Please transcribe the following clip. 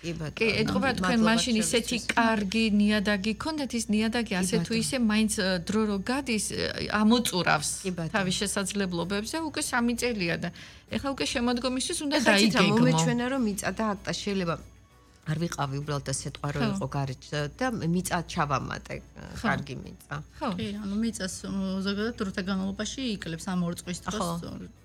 კი, ეთქობა თქვენ მაშინ ისეთი კარგი ნიადაგი გქონდათ, ის ნიადაგი ასე თუ ისე მაინც დრო რო გადის, ამოწურავს თავის შესაძლებლობებზე, უკვე 3 წელია და ეხლა უკვე შემოდგომისთვის უნდა დაიგეგმო. მომეჩვენა რომ მიწა და აქტა შეიძლება არ ვიყავი უბრალოდ სიტყვა რო იყო გარეთ და მიწა ჩავამატე, კარგი მიწა. კი, ანუ მიწას ზოგადად დროთა განმავლობაში იკლებს ამ 2 წლის დროს